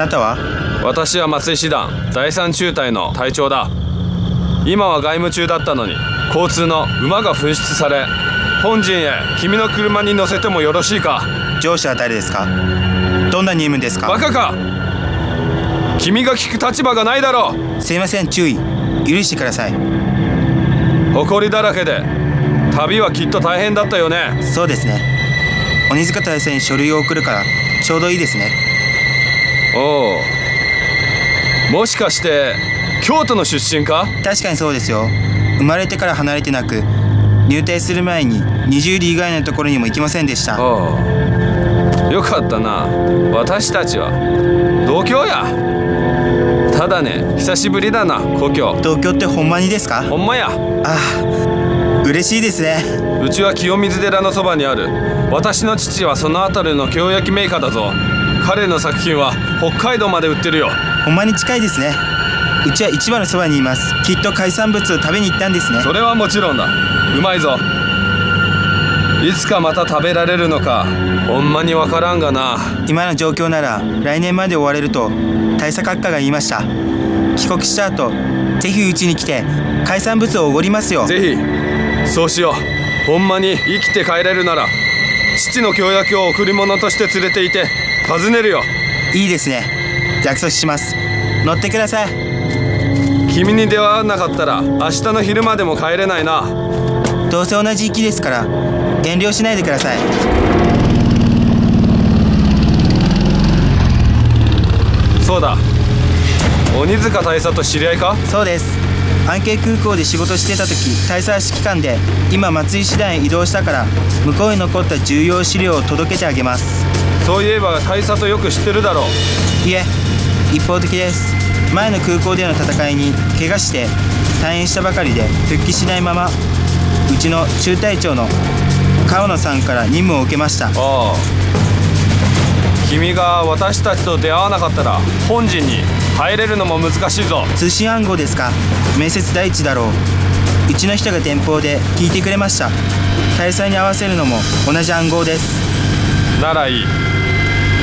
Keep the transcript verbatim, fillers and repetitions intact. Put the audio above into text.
なたは？ 私は松井師団だいさん中隊の隊長だ。今は外務中だったのに交通の馬が紛失され、本陣へ君の車に乗せてもよろしいか？ 上司は誰ですか？どんな任務ですか？ バカか！君が聞く立場がないだろう。 すいません、注意許してください。 誇りだらけで旅はきっと大変だったよね。 そうですね。鬼塚大佐に書類を送るからちょうどいいですね。 おお、もしかして京都の出身か？ 確かにそうですよ。生まれてから離れてなく、入隊する前ににじゅう里以外のところにも行きませんでした。 おお、よかったな。私たちは同郷や。ただね、久しぶりだな、故郷。 東京ってほんまにですか？ ほんまや。 ああ、嬉しいですね。 うちは清水寺のそばにある。私の父はその辺りの京焼きメーカーだぞ。彼の作品は北海道まで売ってるよ。 ほんまに近いですね。うちは市場のそばにいます。きっと海産物を食べに行ったんですね。 それはもちろんだ。うまいぞ。いつかまた食べられるのかほんまにわからんがな。 今の状況なら来年まで終われると大佐閣下が言いました。帰国した後ぜひうちに来て海産物をおごりますよ。 ぜひそうしよう。ほんまに生きて帰れるなら父の京焼きを贈り物として連れていて訪ねるよ。 いいですね。約束します。乗ってください。 君に出会わなかったら明日の昼までも帰れないな。 どうせ同じ域ですから遠慮しないでください。 そうだ、鬼塚大佐と知り合いか？ そうです。安慶空港で仕事してた時大佐は指揮官で、今松井師団へ移動したから向こうに残った重要資料を届けてあげます。 そういえば大佐とよく知ってるだろう。 いえ、一方的です。前の空港での戦いに怪我して退院したばかりで復帰しないまま、うちの中隊長の川野さんから任務を受けました。 ああ、君が私たちと出会わなかったら本陣に入れるのも難しいぞ。 通信暗号ですか？面接第一だろう。うちの人が電報で聞いてくれました。大佐に合わせるのも同じ暗号です。 ならいい。